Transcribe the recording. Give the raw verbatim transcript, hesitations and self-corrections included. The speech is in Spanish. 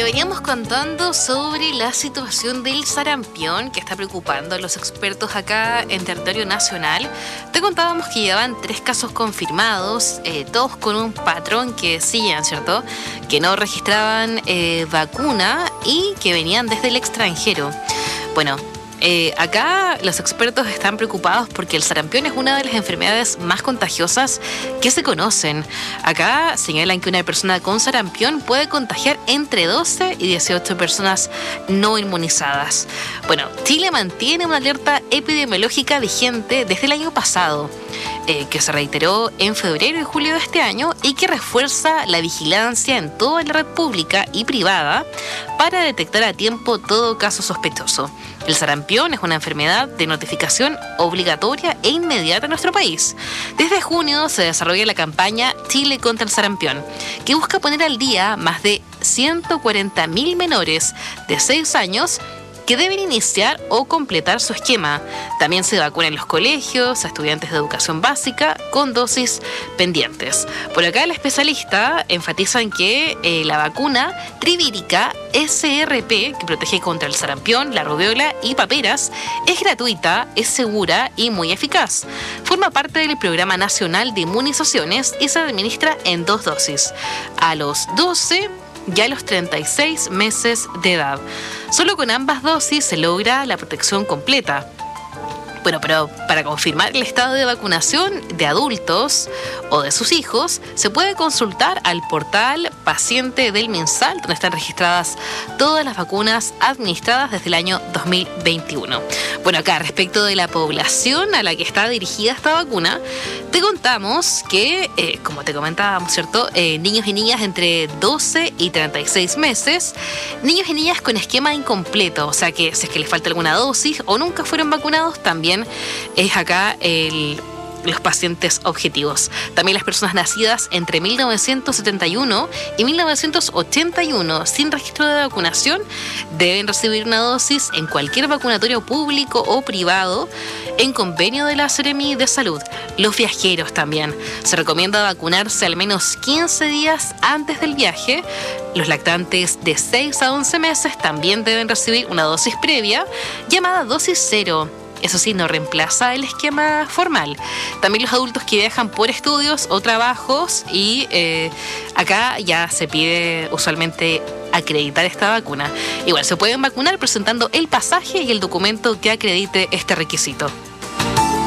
veníamos contando sobre la situación del sarampión que está preocupando a los expertos acá en territorio nacional. Te contábamos que llevaban tres casos confirmados, eh, todos con un patrón que decían, ¿cierto?, que no registraban eh, vacuna y que venían desde el extranjero. Bueno, Eh, acá los expertos están preocupados porque el sarampión es una de las enfermedades más contagiosas que se conocen. Acá señalan que una persona con sarampión puede contagiar entre doce y dieciocho personas no inmunizadas. Bueno, Chile mantiene una alerta epidemiológica vigente desde el año pasado, eh, que se reiteró en febrero y julio de este año y que refuerza la vigilancia en toda la red pública y privada para detectar a tiempo todo caso sospechoso. El sarampión es una enfermedad de notificación obligatoria e inmediata en nuestro país. Desde junio se desarrolla la campaña Chile contra el sarampión, que busca poner al día más de ciento cuarenta mil menores de seis años que deben iniciar o completar su esquema. También se vacuna en los colegios a estudiantes de educación básica con dosis pendientes. Por acá el especialista enfatiza en que eh, la vacuna trivírica S R P, que protege contra el sarampión, la rubiola y paperas, es gratuita, es segura y muy eficaz. Forma parte del Programa Nacional de Inmunizaciones y se administra en dos dosis, a los doce y a los treinta y seis meses de edad. Solo con ambas dosis se logra la protección completa. Bueno, pero para confirmar el estado de vacunación de adultos o de sus hijos, se puede consultar al portal Paciente del MinSal, donde están registradas todas las vacunas administradas desde el año dos mil veintiuno. Bueno, acá respecto de la población a la que está dirigida esta vacuna, te contamos que, eh, como te comentábamos, ¿cierto?, eh, niños y niñas entre doce y treinta y seis meses, niños y niñas con esquema incompleto, o sea que si es que les falta alguna dosis o nunca fueron vacunados, también es acá el, los pacientes objetivos. También las personas nacidas entre mil novecientos setenta y uno y mil novecientos ochenta y uno sin registro de vacunación deben recibir una dosis en cualquier vacunatorio público o privado en convenio de la Seremi de Salud. Los viajeros también. Se recomienda vacunarse al menos quince días antes del viaje. Los lactantes de seis a once meses también deben recibir una dosis previa llamada dosis cero. Eso sí, no reemplaza el esquema formal. También los adultos que viajan por estudios o trabajos y eh, acá ya se pide usualmente acreditar esta vacuna. Igual se pueden vacunar presentando el pasaje y el documento que acredite este requisito.